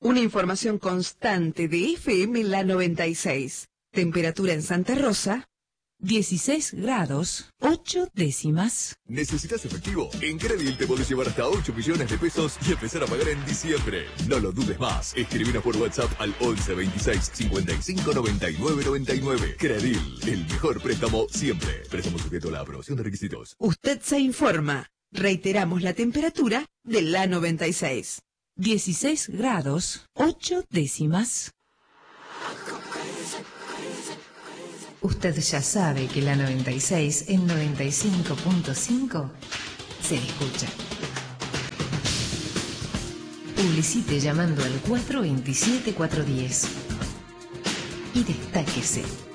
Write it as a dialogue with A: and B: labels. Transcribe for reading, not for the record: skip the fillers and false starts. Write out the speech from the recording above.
A: Una información constante de FM La 96. Temperatura en Santa Rosa,
B: 16 grados, 8 décimas.
C: ¿Necesitas efectivo? En Credil te podés llevar hasta 8 millones de pesos y empezar a pagar en diciembre. No lo dudes más. Escribinos por WhatsApp al 11 26 55 99 99. Credil, el mejor préstamo siempre. Préstamo sujeto a la aprobación de requisitos.
A: usted se informa. Reiteramos la temperatura de La 96.
B: 16 grados, 8 décimas.
D: Usted ya sabe que la 96 en 95.5 se escucha. Publicite llamando al 427-410 y destáquese.